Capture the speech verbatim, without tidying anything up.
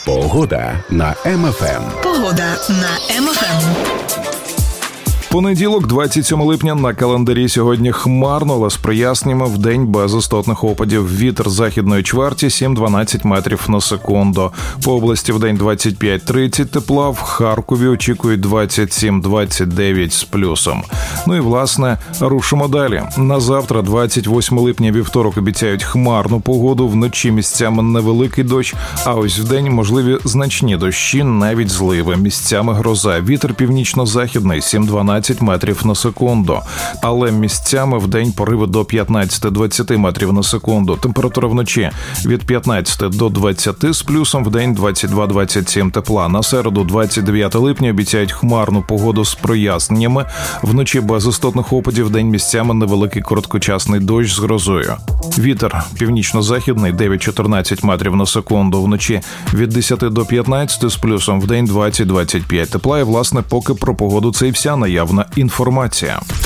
Погода на Ем Еф Ем. Погода на Ем Еф Ем. Понеділок, двадцять сьоме липня, на календарі сьогодні хмарно, але з проясненнями, вдень без істотних опадів. Вітер західної чверті сім-дванадцять метрів на секунду. По області вдень двадцять п'ять тридцять тепла, в Харкові очікують двадцять сім двадцять дев'ять з плюсом. Ну і, власне, рушимо далі. На завтра, двадцять восьме липня, вівторок, обіцяють хмарну погоду, вночі місцями невеликий дощ, а ось вдень можливі значні дощі, навіть зливи, місцями гроза. Вітер північно-західний сім-дванадцять метрів на секунду. Але місцями вдень пориви до п'ятнадцять-двадцять метрів на секунду. Температура вночі від п'ятнадцяти до двадцяти з плюсом, вдень двадцять два двадцять сім тепла. На середу, двадцять дев'яте липня, обіцяють хмарну погоду з проясненнями. Вночі без істотних опадів, вдень місцями невеликий короткочасний дощ з грозою. Вітер північно-західний дев'ять-чотирнадцять метрів на секунду. Вночі від десяти до п'ятнадцяти з плюсом, вдень двадцять-двадцять п'ять тепла. І, власне, поки про погоду це і вся наявна інформація.